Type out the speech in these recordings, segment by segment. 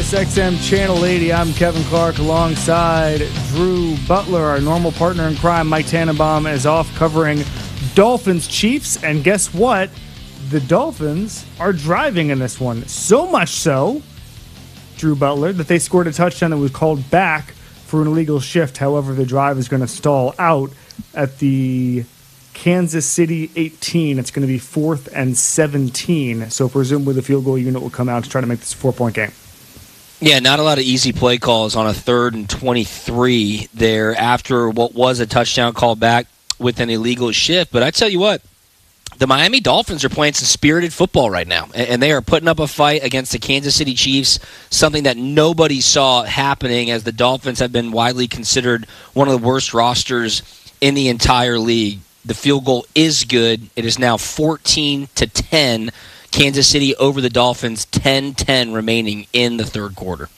SiriusXM Channel 80. I'm Kevin Clark alongside Drew Butler. Our normal partner in crime, Mike Tannenbaum, is off covering Dolphins Chiefs. And guess what? The Dolphins are driving in this one. So much so, Drew Butler, that they scored a touchdown that was called back for an illegal shift. However, the drive is going to stall out at the Kansas City 18. It's going to be 4th and 17. So presumably the field goal unit will come out to try to make this a 4-point game. Yeah, not a lot of easy play calls on a 3rd and 23 there after what was a touchdown call back with an illegal shift. But I tell you what, the Miami Dolphins are playing some spirited football right now, and they are putting up a fight against the Kansas City Chiefs, something that nobody saw happening, as the Dolphins have been widely considered one of the worst rosters in the entire league. The field goal is good. It is now 14-10. Kansas City over the Dolphins, 10-10 remaining in the third quarter.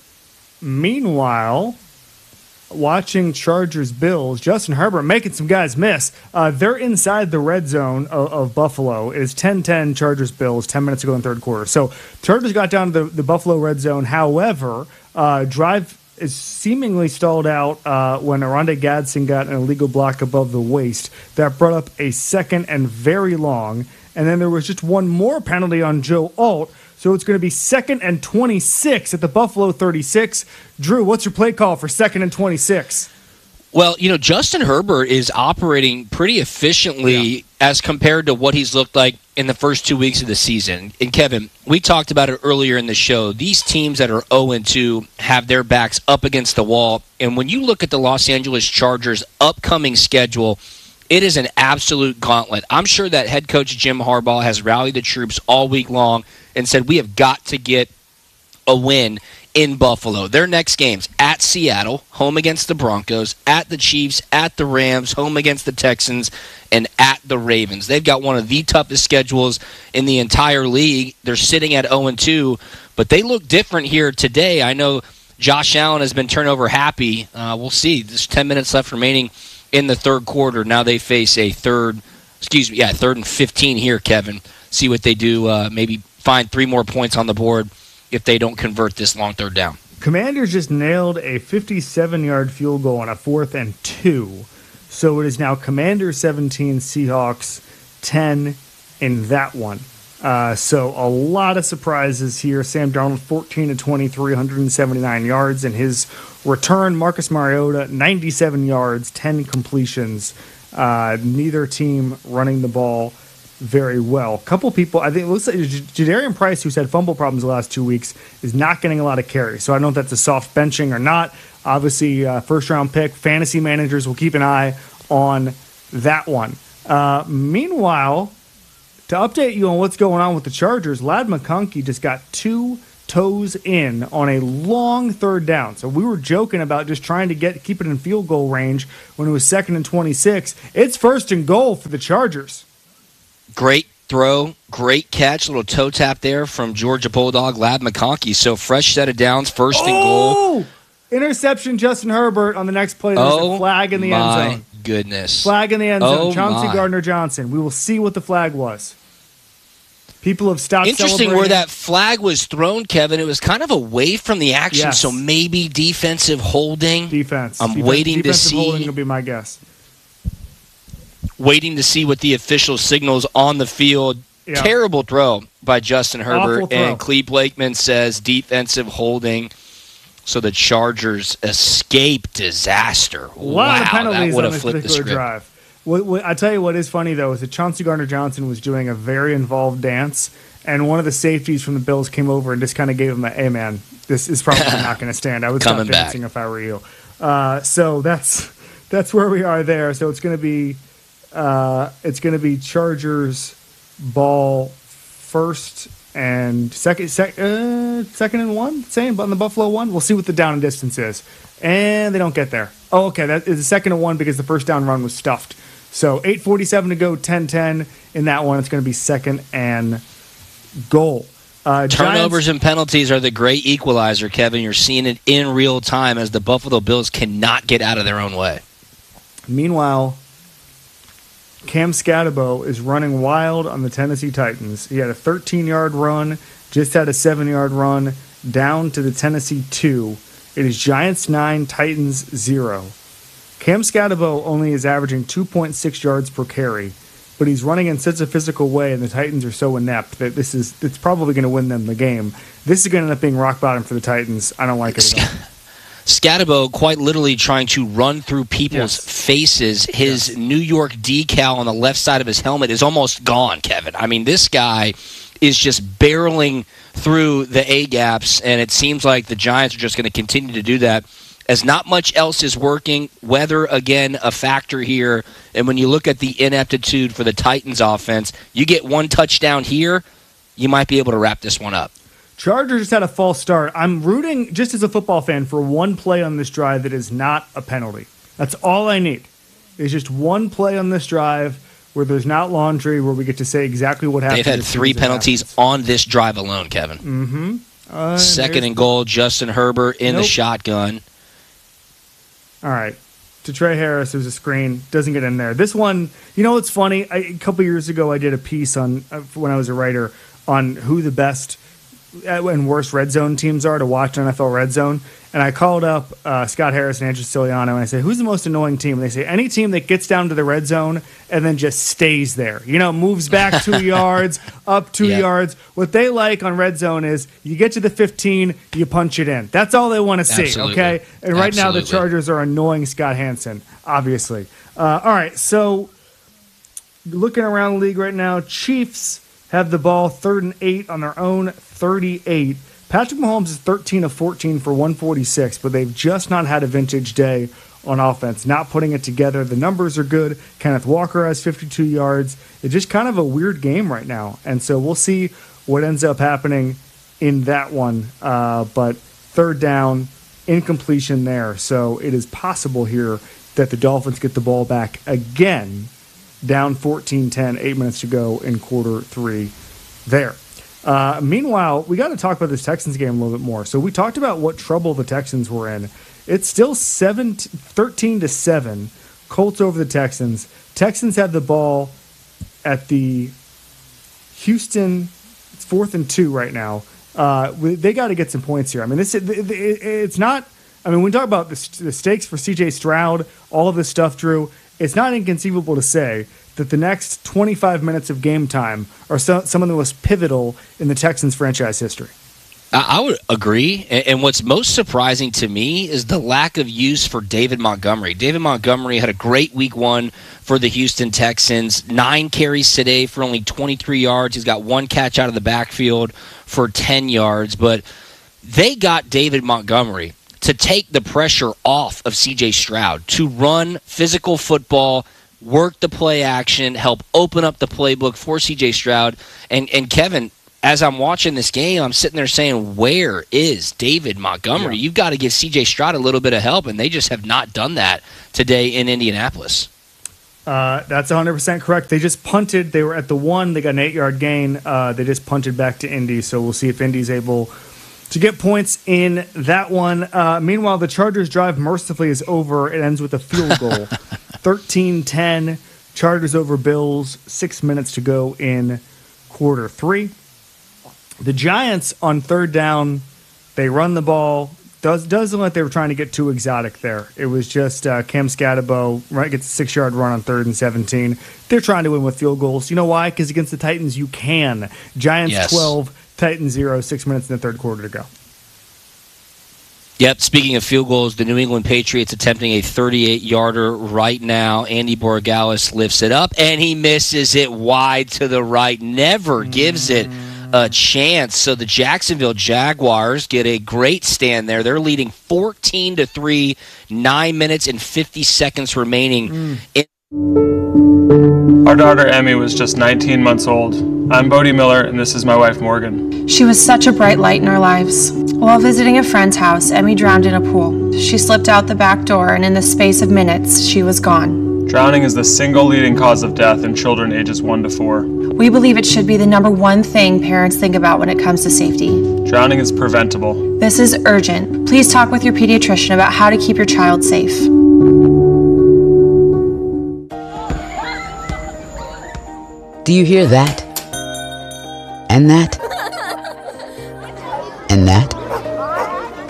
Meanwhile, watching Chargers-Bills, Justin Herbert making some guys miss. They're inside the red zone of Buffalo. It is 10-10 Chargers-Bills, 10 minutes ago in the third quarter. So Chargers got down to the Buffalo red zone. However, drive is seemingly stalled out when Oronde Gadsden got an illegal block above the waist. That brought up a second and very long. And then there was just one more penalty on Joe Alt. So it's going to be 2nd and 26 at the Buffalo 36. Drew, what's your play call for 2nd and 26? Well, Justin Herbert is operating pretty efficiently as compared to what he's looked like in the first 2 weeks of the season. And Kevin, we talked about it earlier in the show. These teams that are 0-2 have their backs up against the wall. And when you look at the Los Angeles Chargers' upcoming schedule, it is an absolute gauntlet. I'm sure that head coach Jim Harbaugh has rallied the troops all week long and said, we have got to get a win in Buffalo. Their next games at Seattle, home against the Broncos, at the Chiefs, at the Rams, home against the Texans, and at the Ravens. They've got one of the toughest schedules in the entire league. They're sitting at 0-2, but they look different here today. I know Josh Allen has been turnover happy. We'll see. There's 10 minutes left remaining in the third quarter. Now they face a 3rd and 15 here, Kevin. See what they do. Maybe find 3 more points on the board if they don't convert this long third down. Commanders just nailed a 57-yard field goal on a 4th and 2. So it is now Commanders 17, Seahawks 10 in that one. So a lot of surprises here. Sam Darnold 14-23, 179 yards in his return. Marcus Mariota 97 yards, 10 completions. Neither team running the ball very well. Couple people, I think it looks like Jadarian Price, who's had fumble problems the last 2 weeks, is not getting a lot of carries. So I don't know if that's a soft benching or not. Obviously, first-round pick. Fantasy managers will keep an eye on that one. Meanwhile, to update you on what's going on with the Chargers, Ladd McConkey just got 2 toes in on a long third down. So we were joking about just trying to keep it in field goal range when it was 2nd and 26. It's 1st and goal for the Chargers. Great throw, great catch, little toe tap there from Georgia Bulldog Ladd McConkey. So fresh set of downs, 1st and goal. Interception, Justin Herbert on the next play. There's a flag in the end zone. My goodness. Flag in the end zone. Chauncey Gardner-Johnson. We will see what the flag was. People have stopped Interesting where that flag was thrown, Kevin. It was kind of away from the action, so maybe defensive holding. I'm waiting to see. Defensive holding will be my guess. Waiting to see what the official signals on the field. Yeah. Terrible throw by Justin Herbert. And Cleve Blakeman says defensive holding. So the Chargers escape disaster. A lot of penalties on this particular drive. I tell you what is funny, though, is that Chauncey Gardner-Johnson was doing a very involved dance, and one of the safeties from the Bills came over and just kind of gave him a, hey, man, this is probably not going to stand. I would stop dancing if I were you. So that's where we are there. So it's going to be Chargers ball 1st and second and 1, same, but on the Buffalo one. We'll see what the down and distance is. And they don't get there. Oh, okay, that is a 2nd and 1 because the first down run was stuffed. So 8:47 to go, 10-10 in that one. It's going to be 2nd and goal. Turnovers and penalties are the great equalizer, Kevin. You're seeing it in real time as the Buffalo Bills cannot get out of their own way. Meanwhile, Cam Scatterbo is running wild on the Tennessee Titans. He had a 13-yard run, just had a 7-yard run down to the Tennessee 2. It is Giants 9, Titans 0. Cam Scatabo only is averaging 2.6 yards per carry, but he's running in such a physical way, and the Titans are so inept that it's probably going to win them the game. This is going to end up being rock bottom for the Titans. I don't like it at all. Scatabo quite literally trying to run through people's faces. His New York decal on the left side of his helmet is almost gone, Kevin. I mean, this guy is just barreling through the A-gaps, and it seems like the Giants are just going to continue to do that as not much else is working. Weather, again, a factor here. And when you look at the ineptitude for the Titans offense, you get one touchdown here, you might be able to wrap this one up. Chargers just had a false start. I'm rooting, just as a football fan, for one play on this drive that is not a penalty. That's all I need. It's just one play on this drive where there's not laundry, where we get to say exactly what happened. They've had 3 penalties on this drive alone, Kevin. Mm-hmm. Second and goal, Justin Herbert in the shotgun. All right. To Trey Harris, there's a screen. Doesn't get in there. This one, you know what's funny? A couple years ago, I did a piece on when I was a writer on who the best and worst red zone teams are to watch on NFL Red Zone. And I called up Scott Harris and Andrew Siciliano, and I said, who's the most annoying team? And they say, any team that gets down to the red zone and then just stays there. You know, moves back 2 yards, up 2 yards. What they like on red zone is you get to the 15, you punch it in. That's all they want to see, okay? And right now the Chargers are annoying Scott Hansen, obviously. All right, so looking around the league right now, Chiefs have the ball 3rd and 8 on their own 38. Patrick Mahomes is 13 of 14 for 146, but they've just not had a vintage day on offense, not putting it together. The numbers are good. Kenneth Walker has 52 yards. It's just kind of a weird game right now, and so we'll see what ends up happening in that one. But 3rd down, incompletion there, so it is possible here that the Dolphins get the ball back again, down 14-10, 8 minutes to go in quarter 3 there. Meanwhile, we got to talk about this Texans game a little bit more. So we talked about what trouble the Texans were in. It's still 13-7, Colts over the Texans. Texans have the ball at the Houston. It's 4th and 2 right now. They got to get some points here. I mean, it's not. I mean, when we talk about the stakes for C.J. Stroud, all of this stuff, Drew, it's not inconceivable to say that the next 25 minutes of game time are some of the most pivotal in the Texans franchise history. I would agree. And what's most surprising to me is the lack of use for David Montgomery. David Montgomery had a great week 1 for the Houston Texans. 9 carries today for only 23 yards. He's got 1 catch out of the backfield for 10 yards. But they got David Montgomery to take the pressure off of C.J. Stroud, to run physical football, work the play action, help open up the playbook for C.J. Stroud. And Kevin, as I'm watching this game, I'm sitting there saying, where is David Montgomery? You've got to give C.J. Stroud a little bit of help, and they just have not done that today in Indianapolis. That's 100% correct. They just punted. They were at the 1. They got an 8-yard gain. They just punted back to Indy, so we'll see if Indy's able to get points in that one. Meanwhile, the Chargers' drive mercifully is over. It ends with a field goal. 13-10, Chargers over Bills, 6 minutes to go in quarter 3. The Giants on 3rd down, they run the ball. Doesn't look like they were trying to get too exotic there. It was just Cam Scatabo gets a 6-yard run on 3rd and 17. They're trying to win with field goals. You know why? Because against the Titans, you can. Giants 12, Titans 0, 6 minutes in the 3rd quarter to go. Yep, speaking of field goals, the New England Patriots attempting a 38-yarder right now. Andy Borregales lifts it up, and he misses it wide to the right. Never gives it a chance. So the Jacksonville Jaguars get a great stand there. They're leading 14-3, 9 minutes and 50 seconds remaining. Our daughter Emmy was just 19 months old. I'm Bodie Miller, and this is my wife Morgan. She was such a bright light in our lives. While visiting a friend's house, Emmy drowned in a pool. She slipped out the back door, and in the space of minutes, she was gone. Drowning is the single leading cause of death in children ages 1 to 4. We believe it should be the number 1 thing parents think about when it comes to safety. Drowning is preventable. This is urgent. Please talk with your pediatrician about how to keep your child safe. Do you hear that? And that? And that?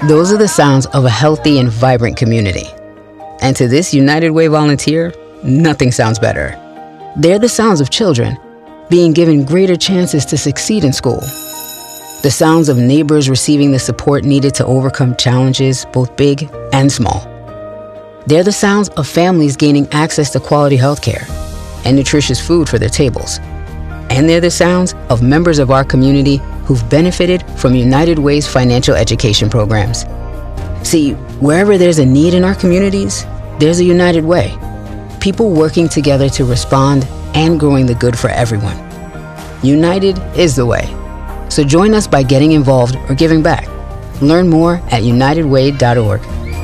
Those are the sounds of a healthy and vibrant community. And to this United Way volunteer, nothing sounds better. They're the sounds of children being given greater chances to succeed in school. The sounds of neighbors receiving the support needed to overcome challenges, both big and small. They're the sounds of families gaining access to quality healthcare and nutritious food for their tables. And they're the sounds of members of our community who've benefited from United Way's financial education programs. See, wherever there's a need in our communities, there's a United Way. People working together to respond and growing the good for everyone. United is the way. So join us by getting involved or giving back. Learn more at unitedway.org.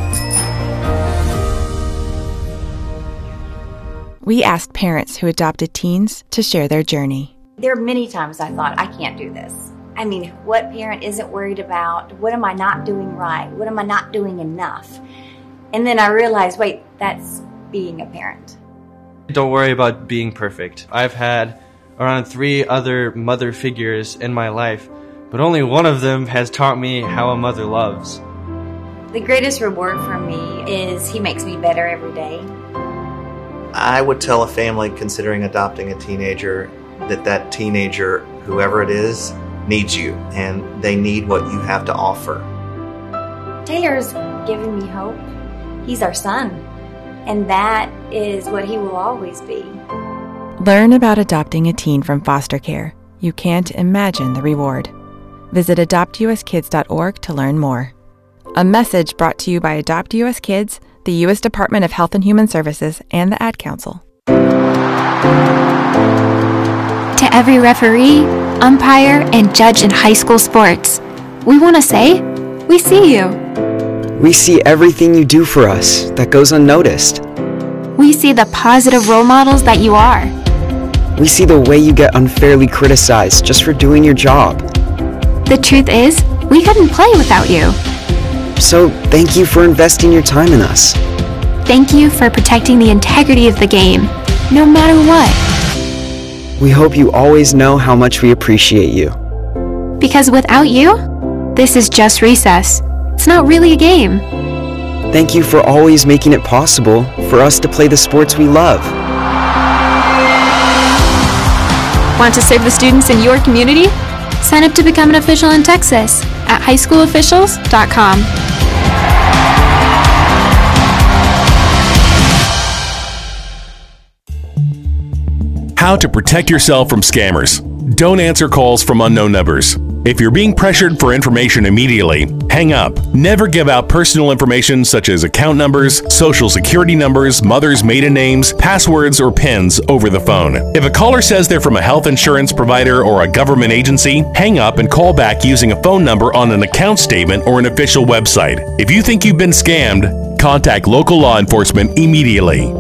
We asked parents who adopted teens to share their journey. There are many times I thought, I can't do this. I mean, what parent isn't worried about, what am I not doing right? What am I not doing enough? And then I realized, wait, that's being a parent. Don't worry about being perfect. I've had around 3 other mother figures in my life, but only one of them has taught me how a mother loves. The greatest reward for me is he makes me better every day. I would tell a family considering adopting a teenager that teenager, whoever it is, needs you, and they need what you have to offer. Taylor's given me hope. He's our son, and that is what he will always be. Learn about adopting a teen from foster care. You can't imagine the reward. Visit adoptuskids.org to learn more. A message brought to you by Adopt US Kids, the U.S. Department of Health and Human Services, and the Ad Council. To every referee, umpire, and judge in high school sports, we want to say, we see you. We see everything you do for us that goes unnoticed. We see the positive role models that you are. We see the way you get unfairly criticized just for doing your job. The truth is, we couldn't play without you. So thank you for investing your time in us. Thank you for protecting the integrity of the game, no matter what. We hope you always know how much we appreciate you. Because without you, this is just recess. It's not really a game. Thank you for always making it possible for us to play the sports we love. Want to serve the students in your community? Sign up to become an official in Texas at highschoolofficials.com. How to protect yourself from scammers. Don't answer calls from unknown numbers. If you're being pressured for information immediately, hang up. Never give out personal information such as account numbers, social security numbers, mother's maiden names, passwords, or PINs over the phone. If a caller says they're from a health insurance provider or a government agency, hang up and call back using a phone number on an account statement or an official website. If you think you've been scammed, contact local law enforcement immediately.